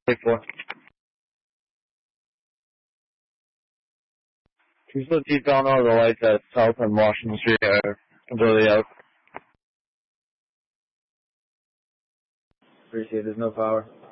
4. Can you still keep down all the lights at South and Washington Street are completely out? Appreciate it. There's no power.